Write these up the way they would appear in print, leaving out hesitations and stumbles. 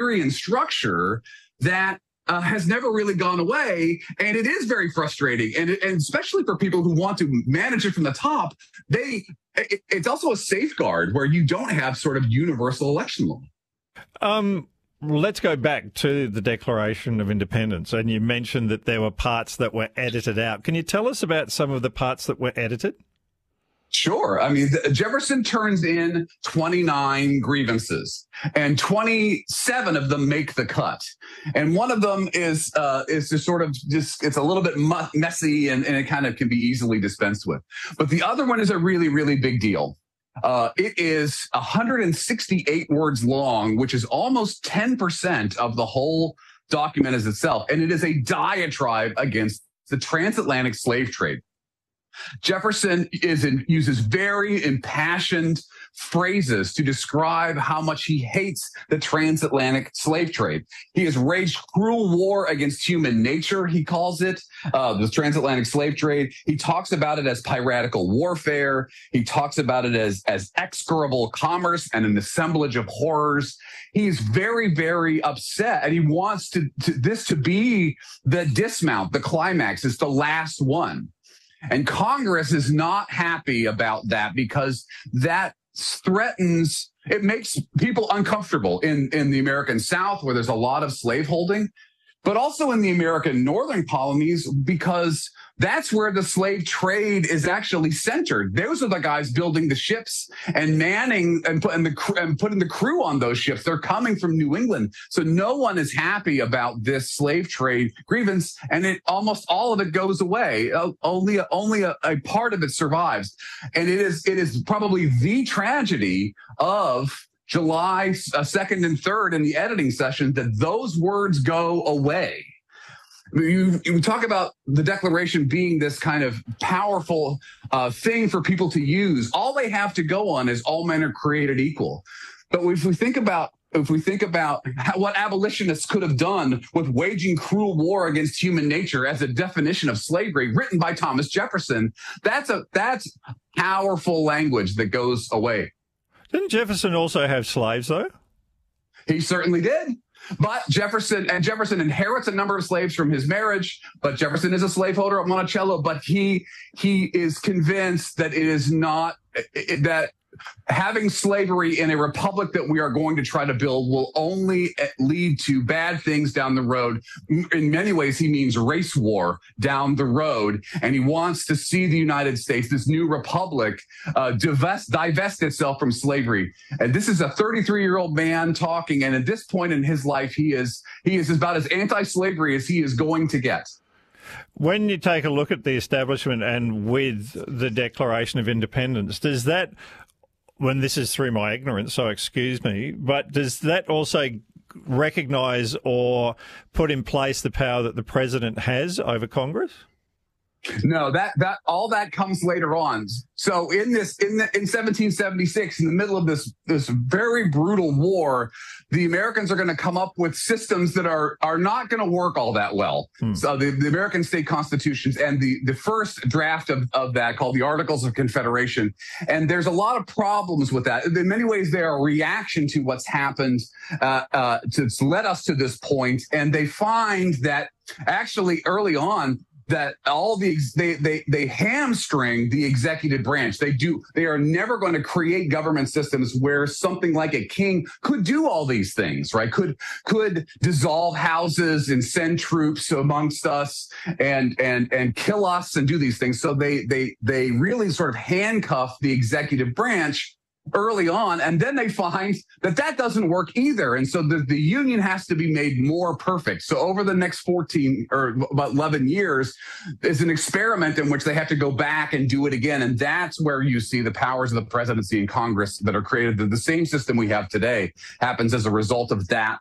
theory and structure that has never really gone away, and it is very frustrating, and especially for people who want to manage it from the top, it's also a safeguard where you don't have sort of universal election law. Let's go back to the Declaration of Independence, and you mentioned that there were parts that were edited out. Can you tell us about some of the parts that were edited? Sure. I mean, Jefferson turns in 29 grievances, and 27 of them make the cut. And one of them is just sort of it's a little bit messy, and it kind of can be easily dispensed with. But the other one is a really, really big deal. It is 168 words long, which is almost 10% of the whole document as itself. And it is a diatribe against the transatlantic slave trade. Jefferson uses very impassioned phrases to describe how much he hates the transatlantic slave trade. He has waged cruel war against human nature, he calls it, the transatlantic slave trade. He talks about it as piratical warfare. He talks about it as execrable commerce and an assemblage of horrors. He's very, very upset, and he wants this to be the dismount, the climax. It's the last one. And Congress is not happy about that because that threatens, it makes people uncomfortable in the American South, where there's a lot of slaveholding, but also in the American northern colonies, because that's where the slave trade is actually centered. Those are the guys building the ships and manning and putting the crew on those ships. They're coming from New England. So no one is happy about this slave trade grievance, and almost all of it goes away. Only a part of it survives. And it is probably the tragedy of July 2nd and 3rd in the editing session that those words go away. You talk about the Declaration being this kind of powerful thing for people to use. All they have to go on is all men are created equal. But if we think about what abolitionists could have done with waging cruel war against human nature as a definition of slavery written by Thomas Jefferson, that's powerful language that goes away. Didn't Jefferson also have slaves, though? He certainly did. But Jefferson inherits a number of slaves from his marriage, but Jefferson is a slaveholder at Monticello, but he is convinced that it is not, that having slavery in a republic that we are going to try to build will only lead to bad things down the road. In many ways, he means race war down the road. And he wants to see the United States, this new republic, divest itself from slavery. And this is a 33-year-old man talking. And at this point in his life, he is about as anti-slavery as he is going to get. When you take a look at the establishment and with the Declaration of Independence, does that, when this is through my ignorance, so excuse me, but does that also recognise or put in place the power that the president has over Congress? No, that all that comes later on. So in 1776, in the middle of this very brutal war, the Americans are going to come up with systems that are not going to work all that well. So the American state constitutions and the first draft of that, called the Articles of Confederation, and there's a lot of problems with that. In many ways, they're a reaction to what's happened to led us to this point, and they find that actually early on, that they hamstring the executive branch. They are never going to create government systems where something like a king could do all these things, right? Could dissolve houses and send troops amongst us and kill us and do these things. So they really sort of handcuff the executive branch early on, and then they find that doesn't work either. And so the union has to be made more perfect. So over the next 14 or about 11 years is an experiment in which they have to go back and do it again. And that's where you see the powers of the presidency and Congress that are created. The same system we have today happens as a result of that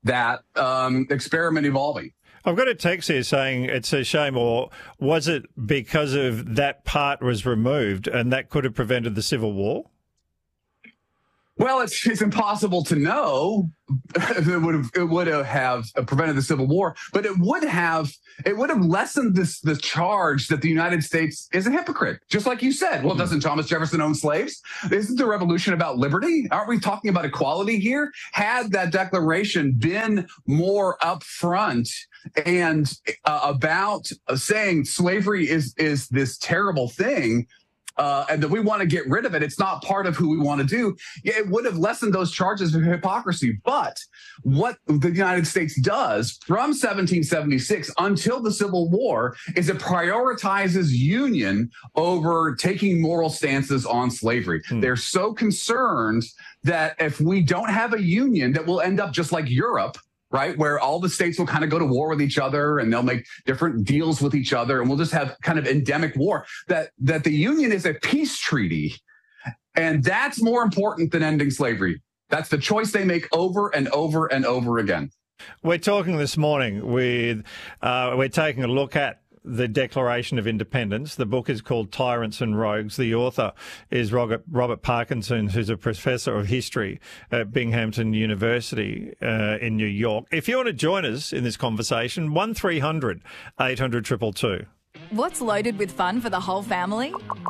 experiment evolving. I've got a text here saying it's a shame, or was it because of that part was removed and that could have prevented the Civil War? Well, it's impossible to know if it would have prevented the Civil War, but it would have lessened the charge that the United States is a hypocrite. Just like you said, well, doesn't Thomas Jefferson own slaves? Isn't the Revolution about liberty? Aren't we talking about equality here? Had that Declaration been more upfront and about saying slavery is this terrible thing, and that we want to get rid of it, it's not part of who we want to do, it would have lessened those charges of hypocrisy. But what the United States does from 1776 until the Civil War is it prioritizes union over taking moral stances on slavery. They're so concerned that if we don't have a union, that we'll end up just like Europe, right, where all the states will kind of go to war with each other and they'll make different deals with each other, and we'll just have kind of endemic war, that the Union is a peace treaty. And that's more important than ending slavery. That's the choice they make over and over and over again. We're talking this morning with, we're taking a look at the Declaration of Independence. The book is called Tyrants and Rogues. The author is Robert Parkinson, who's a professor of history at Binghamton University in New York. If you want to join us in this conversation, 1300 800 222. What's loaded with fun for the whole family?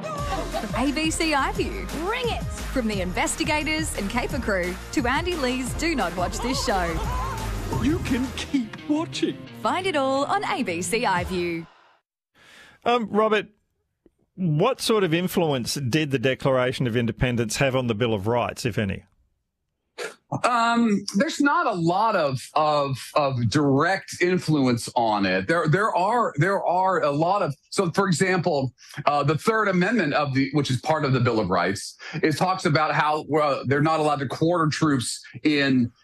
ABC iView. Bring it! From the investigators and Caper crew to Andy Lee's Do Not Watch This Show. You can keep watching. Find it all on ABC iView. Robert, what sort of influence did the Declaration of Independence have on the Bill of Rights, if any? There's not a lot of direct influence on it. There are a lot of, so for example, the Third Amendment which is part of the Bill of Rights, it talks about how they're not allowed to quarter troops in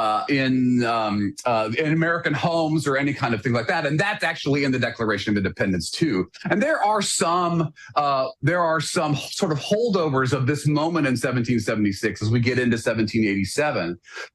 American homes or any kind of thing like that, and that's actually in the Declaration of Independence too. And there are some sort of holdovers of this moment in 1776 as we get into 1787.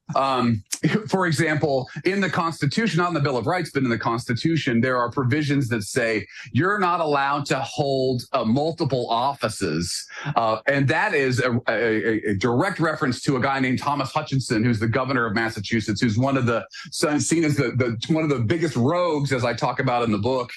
For example, in the Constitution, not in the Bill of Rights, but in the Constitution, there are provisions that say you're not allowed to hold multiple offices, and that is a direct reference to a guy named Thomas Hutchinson, who's the governor of Massachusetts, who's seen as one of the biggest rogues, as I talk about in the book,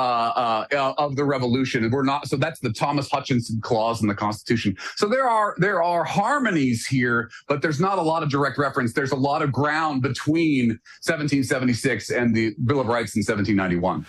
of the Revolution. And so that's the Thomas Hutchinson clause in the Constitution. So there are harmonies here, but there's not a lot of direct reference. There's a lot of ground between 1776 and the Bill of Rights in 1791.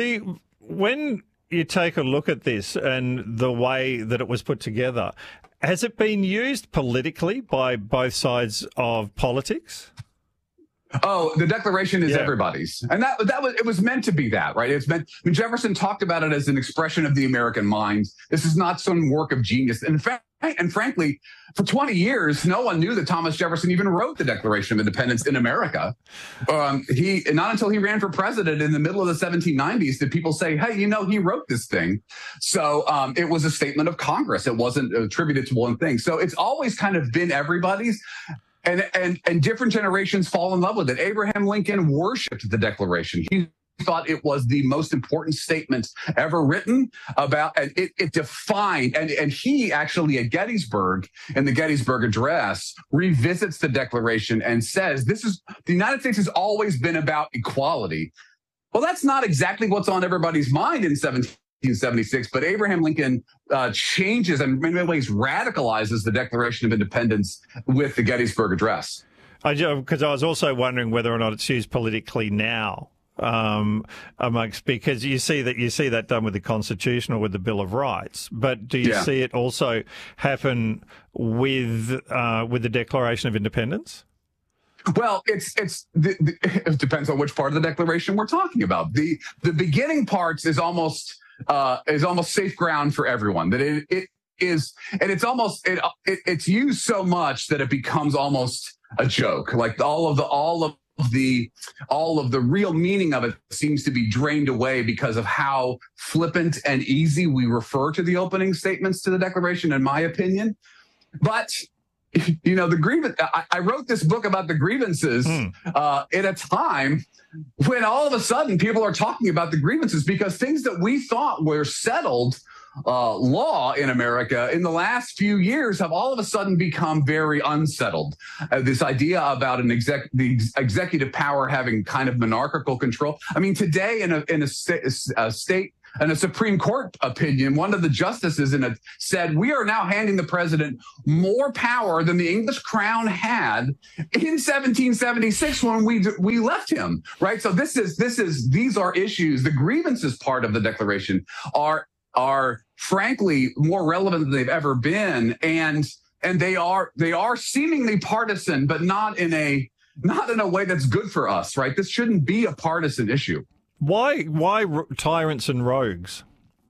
When you take a look at this and the way that it was put together, has it been used politically by both sides of politics? Oh, the Declaration is everybody's, and it was meant to be that, right? It's meant. I mean, Jefferson talked about it as an expression of the American mind. This is not some work of genius. In fact, and frankly, for 20 years, no one knew that Thomas Jefferson even wrote the Declaration of Independence in America. Not until he ran for president in the middle of the 1790s did people say, hey, he wrote this thing. So it was a statement of Congress. It wasn't attributed to one thing. So it's always kind of been everybody's. And different generations fall in love with it. Abraham Lincoln worshipped the Declaration. He thought it was the most important statement ever written about, and it defined, and he actually at Gettysburg, in the Gettysburg Address, revisits the Declaration and says, the United States has always been about equality. Well, that's not exactly what's on everybody's mind in 1776, but Abraham Lincoln changes and in many ways radicalizes the Declaration of Independence with the Gettysburg Address. Because I was also wondering whether or not it's used politically now. Because you see that done with the Constitution or with the Bill of Rights, but do you see it also happen with the Declaration of Independence? Well, it depends on which part of the Declaration we're talking about. The beginning parts is almost safe ground for everyone. That it is, and it's used so much that it becomes almost a joke. Like all of the real meaning of it seems to be drained away because of how flippant and easy we refer to the opening statements to the Declaration, in my opinion. But the grievance. I wrote this book about the grievances in a time when all of a sudden people are talking about the grievances because things that we thought were settled law in America in the last few years have all of a sudden become very unsettled. This idea about the executive power having kind of monarchical control. I mean, today in a state and a Supreme Court opinion, one of the justices said, we are now handing the president more power than the English crown had in 1776 when we left him, right? So these are issues. The grievances part of the Declaration are frankly more relevant than they've ever been. And they are seemingly partisan, but not in a way that's good for us, right? This shouldn't be a partisan issue. Why tyrants and rogues?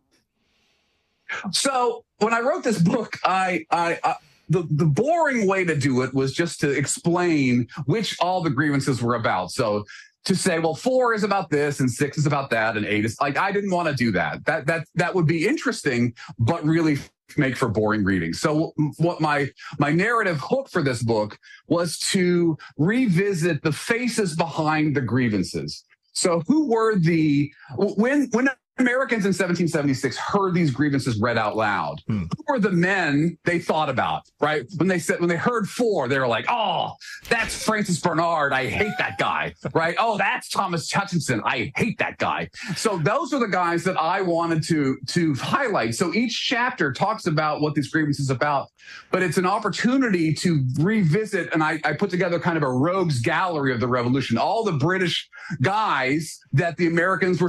So when I wrote this book, the boring way to do it was just to explain which all the grievances were about. So to say, well, 4 is about this and 6 is about that and 8 is like, I didn't want to do that. That would be interesting, but really make for boring reading. So what my narrative hook for this book was to revisit the faces behind the grievances. So who were when Americans in 1776 heard these grievances read out loud, who were the men they thought about, right? When they heard 4, they were like, oh, that's Francis Bernard. I hate that guy, right? Oh, that's Thomas Hutchinson. I hate that guy. So those are the guys that I wanted to highlight. So each chapter talks about what this grievance is about, but it's an opportunity to revisit. And I put together kind of a rogues gallery of the revolution, all the British guys that the Americans were